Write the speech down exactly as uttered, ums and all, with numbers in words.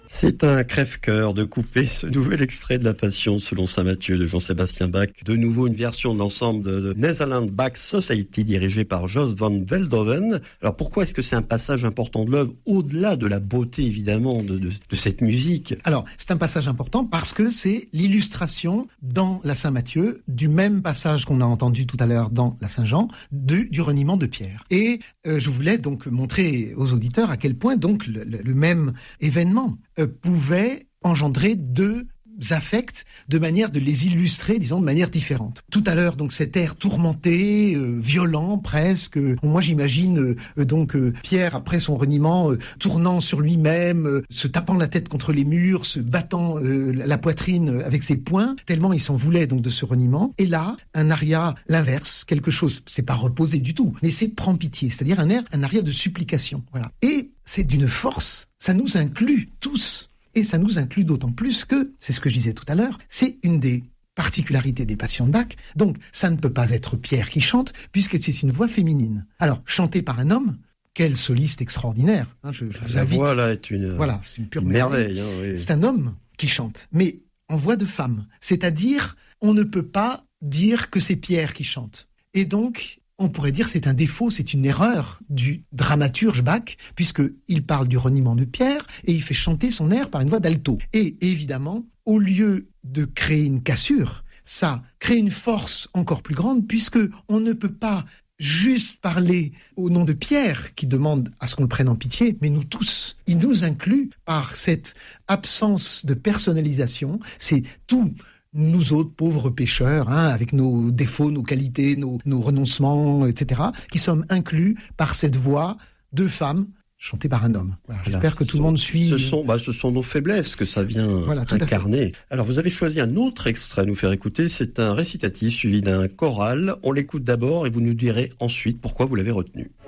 C'est un crève-cœur de couper ce nouvel extrait de la Passion selon saint Matthieu de Jean-Sébastien Bach. De nouveau, une version de l'ensemble de Netherlands Bach Society dirigée par Jos van Veldhoven. Alors pourquoi est-ce que c'est un passage important de l'œuvre, au-delà de la beauté évidemment de, de, de cette musique? Alors, c'est un passage important parce que c'est l'illustration dans la Saint Matthieu du même passage qu'on a entendu tout à l'heure dans la Saint Jean, du, du reniement de Pierre. Et euh, je voulais donc montrer aux auditeurs à quel point donc le, le, le même événement euh, pouvait engendrer deux affects de manière de les illustrer, disons, de manière différente. Tout à l'heure, donc, cet air tourmenté, euh, violent presque. Moi, j'imagine euh, donc euh, Pierre, après son reniement, euh, tournant sur lui-même, euh, se tapant la tête contre les murs, se battant euh, la poitrine avec ses poings, tellement il s'en voulait donc de ce reniement. Et là, un aria l'inverse, quelque chose, c'est pas reposé du tout, mais c'est prend pitié, c'est-à-dire un air, un aria de supplication. Voilà. Et c'est d'une force, ça nous inclut tous. Et ça nous inclut d'autant plus que, c'est ce que je disais tout à l'heure, c'est une des particularités des Passions de Bach. Donc, ça ne peut pas être Pierre qui chante, puisque c'est une voix féminine. Alors, chanter par un homme, quel soliste extraordinaire. Hein, je, je vous La invite. voix, là, est une, voilà, c'est une pure une merveille. merveille. Hein, oui. C'est un homme qui chante, mais en voix de femme. C'est-à-dire, on ne peut pas dire que c'est Pierre qui chante. Et donc, on pourrait dire c'est un défaut, c'est une erreur du dramaturge Bach, puisqu'il parle du reniement de Pierre et il fait chanter son air par une voix d'alto. Et évidemment, au lieu de créer une cassure, ça crée une force encore plus grande, puisque on ne peut pas juste parler au nom de Pierre, qui demande à ce qu'on le prenne en pitié, mais nous tous. Il nous inclut par cette absence de personnalisation, c'est tout. Nous autres pauvres pécheurs, hein, avec nos défauts, nos qualités, nos, nos renoncements, et cetera, qui sommes inclus par cette voix de femme chantée par un homme. Voilà, voilà. J'espère que tout le monde suit. Ce sont, bah, ce sont nos faiblesses que ça vient voilà, incarner. Alors, vous avez choisi un autre extrait à nous faire écouter. C'est un récitatif suivi d'un choral. On l'écoute d'abord et vous nous direz ensuite pourquoi vous l'avez retenu.